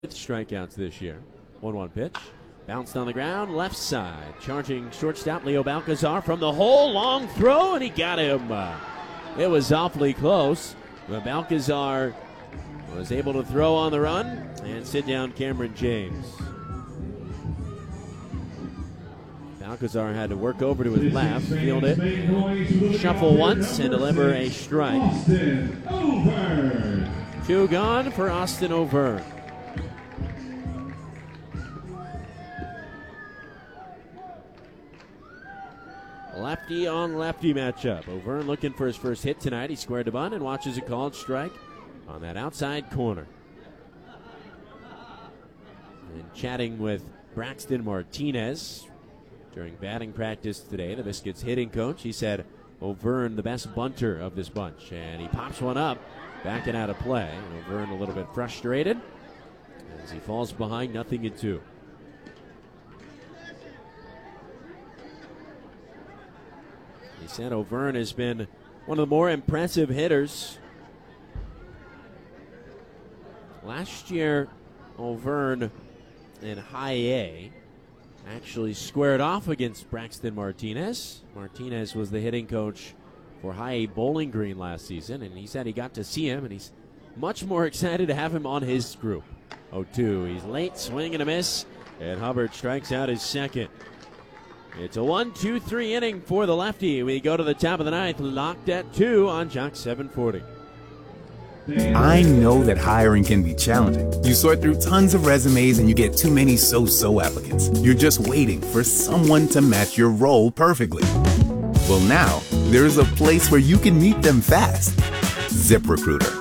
strikeouts this year. 1-1 pitch. Bounced on the ground, left side. Charging shortstop Leo Balcazar from the hole. Long throw, and he got him. It was awfully close, but Balcazar was able to throw on the run and sit down Cameron James. Balcazar had to work over to his left, field it, shuffle once, and deliver a strike. Two gone for Austin O'Verne. Lefty on lefty matchup. O'Verne looking for his first hit tonight. He squared the bunt and watches a called strike on that outside corner. And chatting with Braxton Martinez during batting practice today, the Biscuits hitting coach, he said O'Verne the best bunter of this bunch. And he pops one up, backing out of play. And O'Verne a little bit frustrated as he falls behind 0-2. He said O'Verne has been one of the more impressive hitters. Last year, O'Verne in high A actually squared off against Braxton Martinez. Martinez was the hitting coach for high A Bowling Green last season, and he said he got to see him, and he's much more excited to have him on his group. 0-2. He's late, swing and a miss, and Hubbard strikes out his second. It's a 1-2-3 inning for the lefty. We go to the top of the ninth, locked at 2 on Jock 740. I know that hiring can be challenging. You sort through tons of resumes and you get too many so-so applicants. You're just waiting for someone to match your role perfectly. Well, now, there's a place where you can meet them fast. ZipRecruiter.